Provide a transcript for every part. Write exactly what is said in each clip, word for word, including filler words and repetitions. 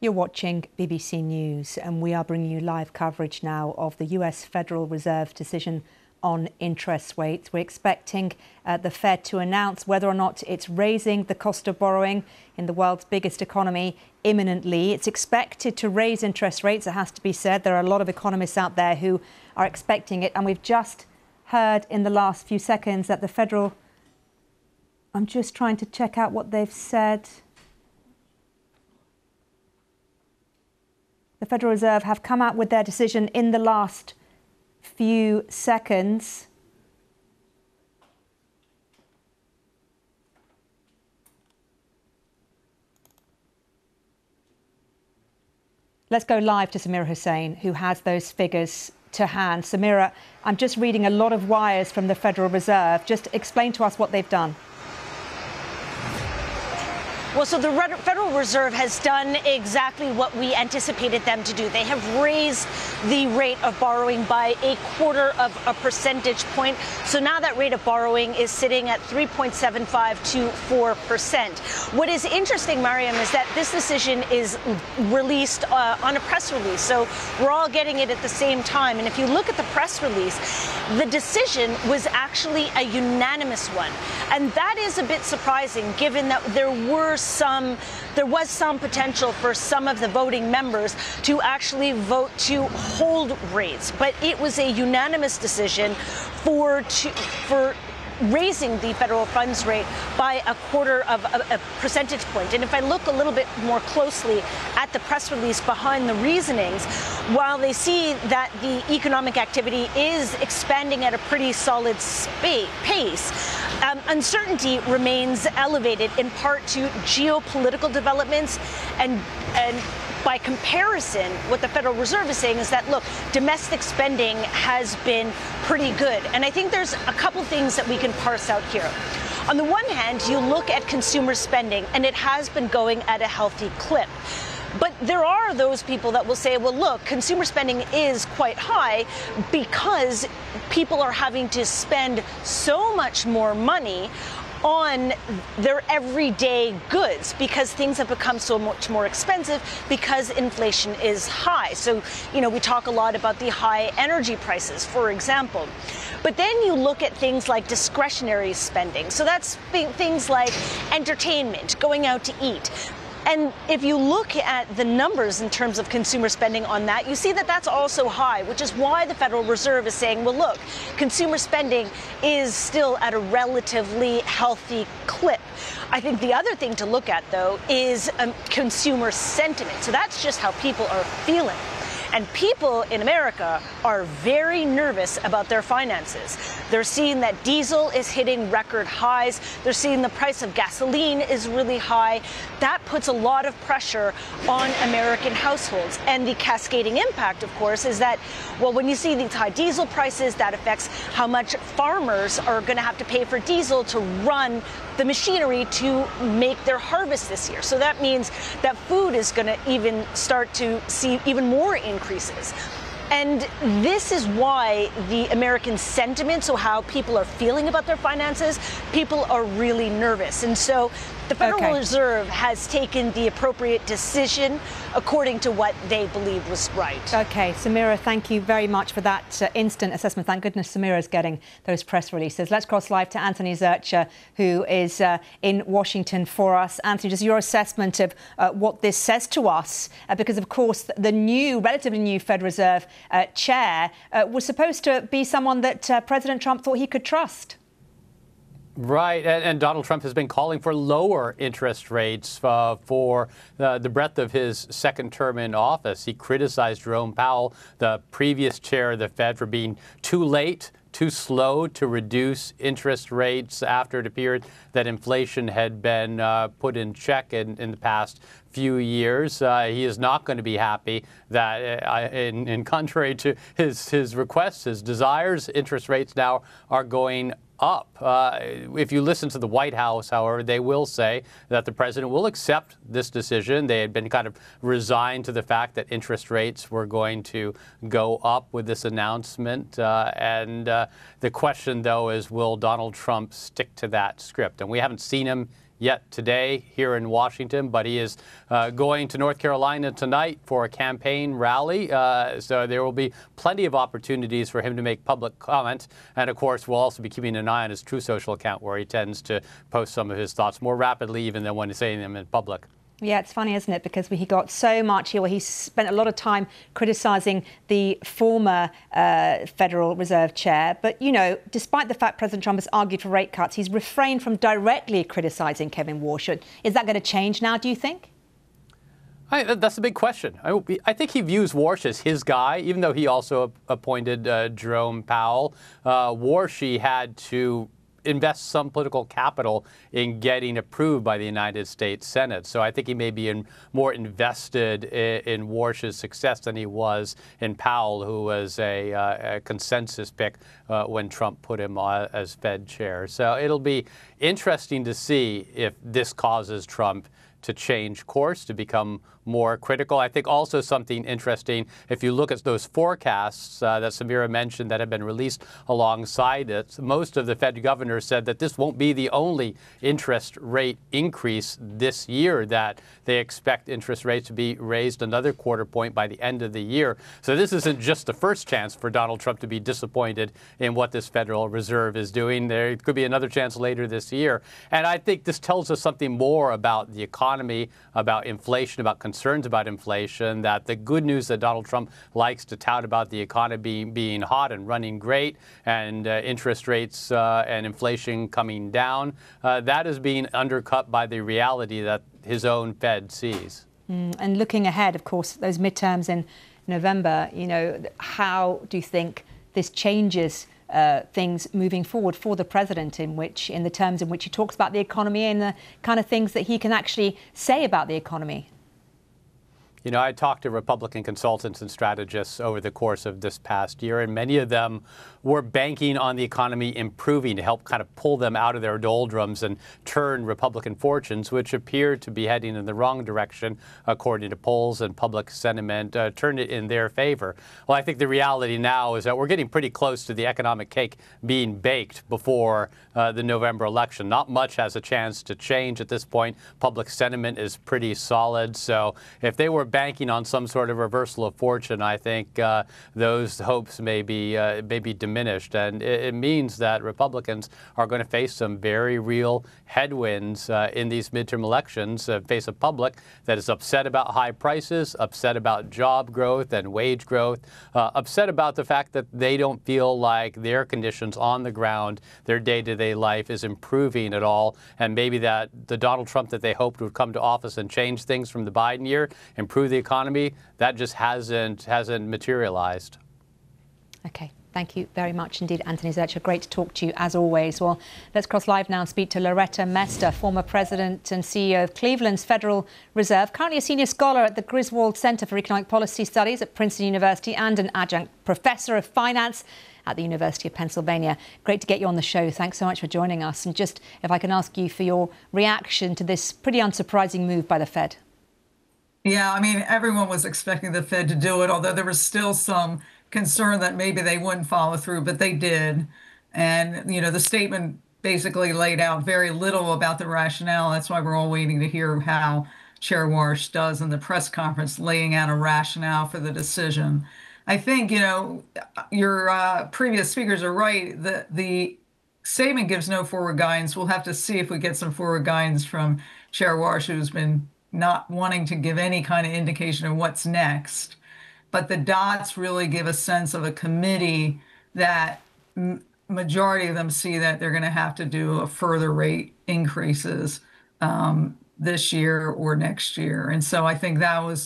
You're watching B B C News, and we are bringing you live coverage now of the U S Federal Reserve decision on interest rates. We're expecting uh, the Fed to announce whether or not it's raising the cost of borrowing in the world's biggest economy imminently. It's expected to raise interest rates, it has to be said. There are a lot of economists out there who are expecting it, and we've just heard in the last few seconds that the Federal... I'm just trying to check out what they've said. The Federal Reserve have come out with their decision in the last few seconds. Let's go live to Samira Hussain, who has those figures to hand. Samira, I'm just reading a lot of wires from the Federal Reserve. Just explain to us what they've done. Well, so the Federal Reserve has done exactly what we anticipated them to do. They have raised the rate of borrowing by a quarter of a percentage point. So now that rate of borrowing is sitting at three point seven five to four percent. What is interesting, Mariam, is that this decision is released uh, on a press release. So we're all getting it at the same time. And if you look at the press release, the decision was actually a unanimous one. And that is a bit surprising, given that there were some, there was some potential for some of the voting members to actually vote to hold rates. But it was a unanimous decision for to, for raising the federal funds rate by a quarter of a, a percentage point. And if I look a little bit more closely at the press release behind the reasonings, while they see that the economic activity is expanding at a pretty solid spa- pace, um, uncertainty remains elevated in part to geopolitical developments and and by comparison, what the Federal Reserve is saying is that, look, domestic spending has been pretty good. And I think there's a couple things that we can parse out here. On the one hand, you look at consumer spending, and it has been going at a healthy clip. But there are those people that will say, well, look, consumer spending is quite high because people are having to spend so much more money on their everyday goods because things have become so much more expensive because inflation is high. So, you know, we talk a lot about the high energy prices, for example. But then you look at things like discretionary spending. So that's things like entertainment, going out to eat. And if you look at the numbers in terms of consumer spending on that, you see that that's also high, which is why the Federal Reserve is saying, well, look, consumer spending is still at a relatively healthy clip. I think the other thing to look at, though, is um, consumer sentiment. So that's just how people are feeling. And people in America are very nervous about their finances. They're seeing that diesel is hitting record highs. They're seeing the price of gasoline is really high. That puts a lot of pressure on American households. And the cascading impact, of course, is that, well, when you see these high diesel prices, that affects how much farmers are going to have to pay for diesel to run the machinery to make their harvest this year. So that means that food is going to even start to see even more increases. And this is why the American sentiment, so how people are feeling about their finances, people are really nervous. And so the Federal okay. Reserve has taken the appropriate decision according to what they believe was right. OK, Samira, thank you very much for that uh, instant assessment. Thank goodness Samira's getting those press releases. Let's cross live to Anthony Zurcher, who is uh, in Washington for us. Anthony, just your assessment of uh, what this says to us, uh, because, of course, the new, relatively new Fed Reserve uh, chair uh, was supposed to be someone that uh, President Trump thought he could trust. Right, and, and Donald Trump has been calling for lower interest rates uh, for uh, the breadth of his second term in office. He criticized Jerome Powell, the previous chair of the Fed, for being too late, too slow to reduce interest rates after it appeared that inflation had been uh, put in check in, in the past few years. Uh, he is not going to be happy that, uh, in, in contrary to his, his requests, his desires, interest rates now are going up. Uh, if you listen to the White House, however, they will say that the president will accept this decision. They had been kind of resigned to the fact that interest rates were going to go up with this announcement. Uh, and uh, the question, though, is will Donald Trump stick to that script? And we haven't seen him yet today here in Washington, but he is uh, going to North Carolina tonight for a campaign rally. Uh, so there will be plenty of opportunities for him to make public comment. And of course, we'll also be keeping an eye on his Truth Social account, where he tends to post some of his thoughts more rapidly even than when he's saying them in public. Yeah, it's funny, isn't it? Because he got so much here. Well, he spent a lot of time criticising the former uh, Federal Reserve chair. But, you know, despite the fact President Trump has argued for rate cuts, he's refrained from directly criticising Kevin Warsh. Is that going to change now, do you think? I, that's a big question. I, I think he views Warsh as his guy, even though he also appointed uh, Jerome Powell. Uh, Warsh, he had to invest some political capital in getting approved by the United States Senate. So I think he may be in, more invested in, in Warsh's success than he was in Powell, who was a, uh, a consensus pick uh, when Trump put him uh, as Fed chair. So it'll be interesting to see if this causes Trump to change course, to become more critical. I think also something interesting, if you look at those forecasts uh, that Samira mentioned that have been released alongside it, most of the Fed governors said that this won't be the only interest rate increase this year, that they expect interest rates to be raised another quarter point by the end of the year. So this isn't just the first chance for Donald Trump to be disappointed in what this Federal Reserve is doing. There could be another chance later this year. And I think this tells us something more about the economy, about inflation, about concerns about inflation, that the good news that Donald Trump likes to tout about the economy being hot and running great, and uh, interest rates uh, and inflation coming down, uh, that is being undercut by the reality that his own Fed sees. Mm, and looking ahead, of course, those midterms in November, you know, how do you think this changes Uh, things moving forward for the president, in which, in the terms in which he talks about the economy and the kind of things that he can actually say about the economy? You know, I talked to Republican consultants and strategists over the course of this past year, and many of them were banking on the economy improving to help kind of pull them out of their doldrums and turn Republican fortunes, which appeared to be heading in the wrong direction, according to polls and public sentiment, uh, turned it in their favor. Well, I think the reality now is that we're getting pretty close to the economic cake being baked before uh, the November election. Not much has a chance to change at this point. Public sentiment is pretty solid. So if they were banking on some sort of reversal of fortune, I think uh, those hopes may be, uh, may be diminished. And it, it means that Republicans are going to face some very real headwinds uh, in these midterm elections, uh, face a public that is upset about high prices, upset about job growth and wage growth, uh, upset about the fact that they don't feel like their conditions on the ground, their day-to-day life is improving at all. And maybe that the Donald Trump that they hoped would come to office and change things from the Biden year, improve the economy, that just hasn't hasn't materialized. Okay. Thank you very much indeed, Anthony Zurcher. Great to talk to you, as always. Well, let's cross live now and speak to Loretta Mester, former president and C E O of Cleveland's Federal Reserve, currently a senior scholar at the Griswold Center for Economic Policy Studies at Princeton University and an adjunct professor of finance at the University of Pennsylvania. Great to get you on the show. Thanks so much for joining us. And just if I can ask you for your reaction to this pretty unsurprising move by the Fed. Yeah, I mean, everyone was expecting the Fed to do it, although there was still some concern that maybe they wouldn't follow through, but they did. And, you know, the statement basically laid out very little about the rationale. That's why we're all waiting to hear how Chair Warsh does in the press conference, laying out a rationale for the decision. I think, you know, your uh, previous speakers are right. The, the statement gives no forward guidance. We'll have to see if we get some forward guidance from Chair Warsh, who's been not wanting to give any kind of indication of what's next. But the dots really give a sense of a committee that m- majority of them see that they're going to have to do a further rate increases um, this year or next year. And so I think that was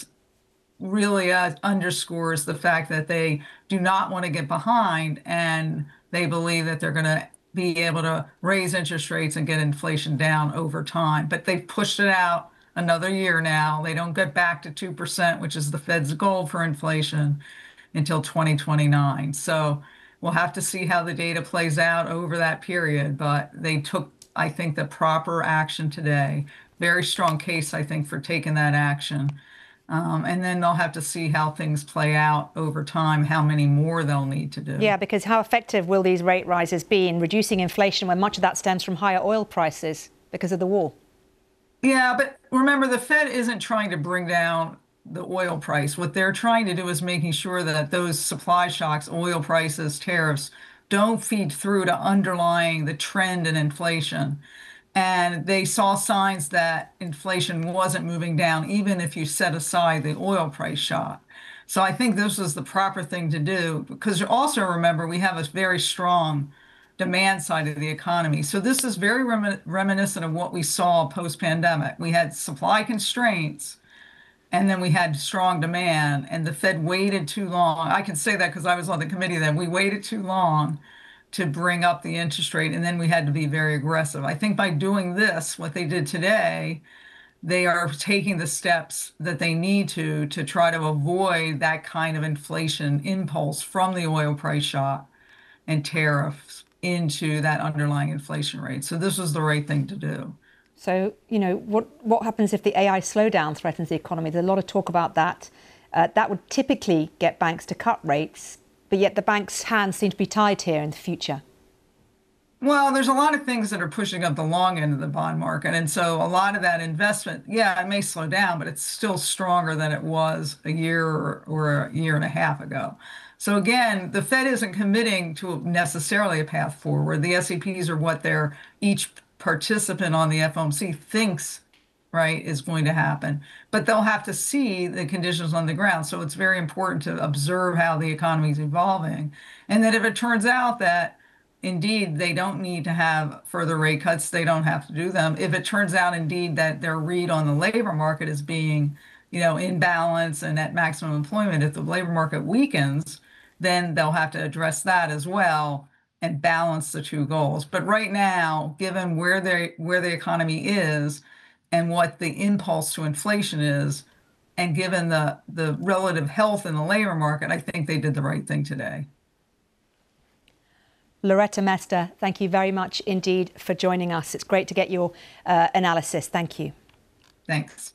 really uh, underscores the fact that they do not want to get behind, and they believe that they're going to be able to raise interest rates and get inflation down over time. But they've pushed it out another year now. They don't get back to two percent, which is the Fed's goal for inflation, until twenty twenty-nine. So we'll have to see how the data plays out over that period. But they took, I think, the proper action today. Very strong case, I think, for taking that action. Um, and then they'll have to see how things play out over time, how many more they'll need to do. Yeah, because how effective will these rate rises be in reducing inflation when much of that stems from higher oil prices because of the war? Yeah, but remember, the Fed isn't trying to bring down the oil price. What they're trying to do is making sure that those supply shocks, oil prices, tariffs, don't feed through to underlying the trend in inflation. And they saw signs that inflation wasn't moving down, even if you set aside the oil price shock. So I think this was the proper thing to do because also remember, we have a very strong demand side of the economy. So this is very remin reminiscent of what we saw post-pandemic. We had supply constraints and then we had strong demand, and the Fed waited too long. I can say that because I was on the committee then. We waited too long to bring up the interest rate, and then we had to be very aggressive. I think by doing this, what they did today, they are taking the steps that they need to to try to avoid that kind of inflation impulse from the oil price shock and tariffs into that underlying inflation rate. So this was the right thing to do. So, you know, what, what happens if the A I slowdown threatens the economy? There's a lot of talk about that. Uh, that would typically get banks to cut rates, but yet the banks' hands seem to be tied here in the future. Well, there's a lot of things that are pushing up the long end of the bond market. And so a lot of that investment, yeah, it may slow down, but it's still stronger than it was a year or, or a year and a half ago. So again, the Fed isn't committing to necessarily a path forward. The S E Ps are what they're each participant on the F O M C thinks, right, is going to happen. But they'll have to see the conditions on the ground. So it's very important to observe how the economy is evolving. And that if it turns out that indeed they don't need to have further rate cuts, they don't have to do them. If it turns out indeed that their read on the labor market is being, you know, in balance and at maximum employment, if the labor market weakens, then they'll have to address that as well and balance the two goals. But right now, given where they where the economy is and what the impulse to inflation is, and given the the relative health in the labor market, I think they did the right thing today. Loretta Mester, thank you very much indeed for joining us. It's great to get your uh, analysis. Thank you. Thanks.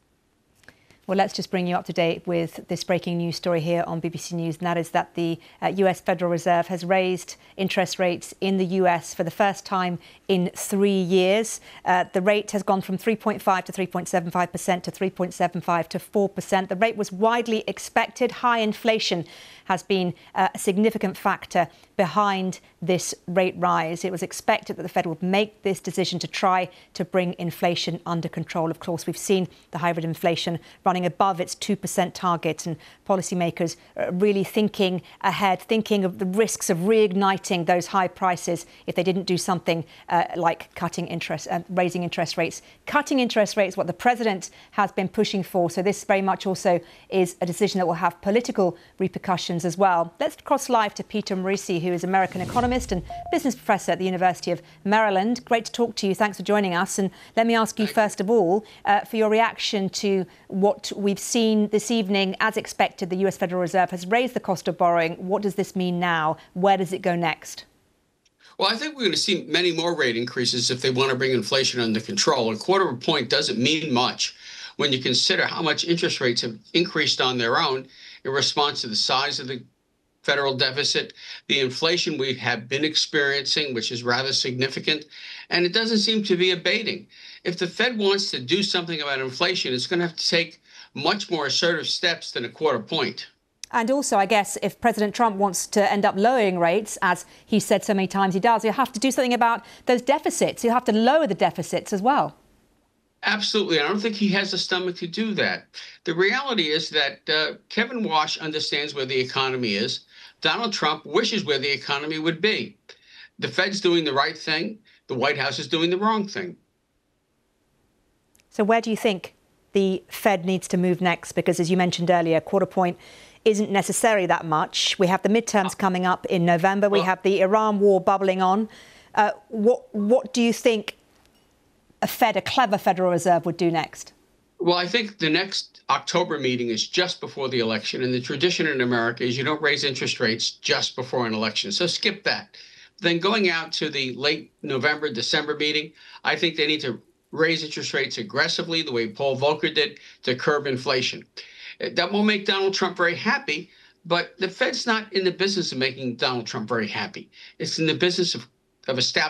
Well, let's just bring you up to date with this breaking news story here on B B C News, and that is that the uh, U S Federal Reserve has raised interest rates in the U S for the first time in three years. Uh, the rate has gone from three point five to three point seven five percent to three point seven five to four percent. The rate was widely expected. High inflation has been uh, a significant factor behind this rate rise. It was expected that the Fed would make this decision to try to bring inflation under control. Of course, we've seen the hybrid inflation running above its two percent target, and policymakers uh, really thinking ahead, thinking of the risks of reigniting those high prices if they didn't do something uh, like cutting interest, uh, raising interest rates. Cutting interest rates, what the president has been pushing for. So this very much also is a decision that will have political repercussions as well. Let's cross live to Peter Morici, who is American economist and business professor at the University of Maryland. Great to talk to you. Thanks for joining us. And let me ask you, first of all, uh, for your reaction to what we've seen this evening. As expected, the U S Federal Reserve has raised the cost of borrowing. What does this mean now? Where does it go next? Well, I think we're going to see many more rate increases if they want to bring inflation under control. A quarter of a point doesn't mean much when you consider how much interest rates have increased on their own in response to the size of the federal deficit, the inflation we have been experiencing, which is rather significant, and it doesn't seem to be abating. If the Fed wants to do something about inflation, it's going to have to take much more assertive steps than a quarter point. And also, I guess, if President Trump wants to end up lowering rates, as he said so many times he does, he'll have to do something about those deficits. He'll have to lower the deficits as well. Absolutely. I don't think he has the stomach to do that. The reality is that uh, Kevin Walsh understands where the economy is. Donald Trump wishes where the economy would be. The Fed's doing the right thing. The White House is doing the wrong thing. So where do you think the Fed needs to move next? Because as you mentioned earlier, a quarter point isn't necessarily that much. We have the midterms coming up in November. We have the Iran war bubbling on. Uh, what, what do you think a Fed, a clever Federal Reserve, would do next? Well, I think the next October meeting is just before the election. And the tradition in America is you don't raise interest rates just before an election. So skip that. Then going out to the late November, December meeting, I think they need to raise interest rates aggressively, the way Paul Volcker did, to curb inflation. That won't make Donald Trump very happy, but the Fed's not in the business of making Donald Trump very happy. It's in the business of, of establishing